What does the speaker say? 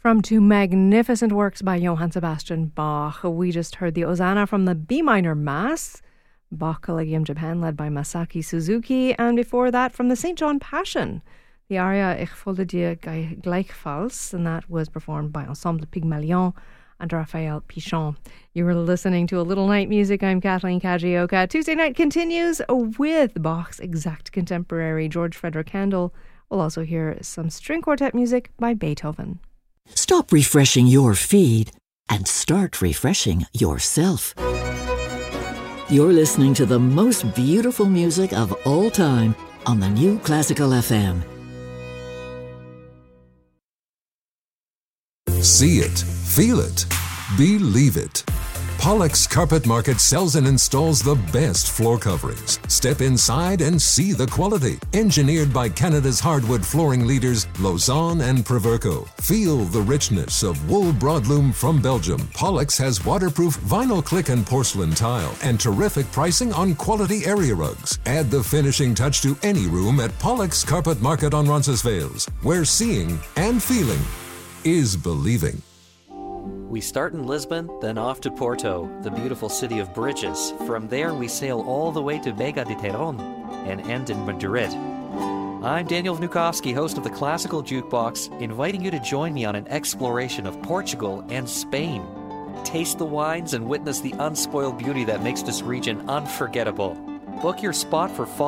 From two magnificent works by Johann Sebastian Bach, we just heard the Hosanna from the B minor Mass, Bach Collegium Japan, led by Masaki Suzuki, and before that from the St. John Passion, the aria Ich folge dir gleichfalls, and that was performed by Ensemble Pygmalion and Raphael Pichon. You were listening to A Little Night Music. I'm Kathleen Kajioka. Tuesday night continues with Bach's exact contemporary George Frederick Handel. We'll also hear some string quartet music by Beethoven. Stop refreshing your feed and start refreshing yourself. You're listening to the most beautiful music of all time on the New Classical FM. See it, feel it, believe it. Pollux Carpet Market sells and installs the best floor coverings. Step inside and see the quality. Engineered by Canada's hardwood flooring leaders, Lausanne and Proverco. Feel the richness of wool broadloom from Belgium. Pollux has waterproof vinyl click and porcelain tile and terrific pricing on quality area rugs. Add the finishing touch to any room at Pollux Carpet Market on Roncesvalles, where seeing and feeling is believing. We start in Lisbon, then off to Porto, the beautiful city of bridges. From there, we sail all the way to Vega de Terón and end in Madrid. I'm Daniel Vnukovsky, host of the Classical Jukebox, inviting you to join me on an exploration of Portugal and Spain. Taste the wines and witness the unspoiled beauty that makes this region unforgettable. Book your spot for fall